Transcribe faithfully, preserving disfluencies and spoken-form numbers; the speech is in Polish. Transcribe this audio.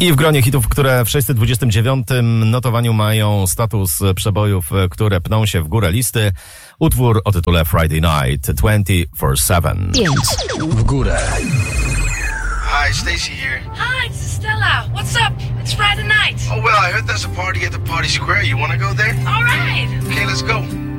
I w gronie hitów, które w sześćset dwudziestym dziewiątym notowaniu mają status przebojów, które pną się w górę listy, utwór o tytule Friday Night dwadzieścia cztery siedem. pięć w górę. Hi, Stacy here. Hi, this is Stella. What's up? It's Friday night. Oh, well, I heard there's a party at the Party Square. You want to go there? All right. Okay, let's go.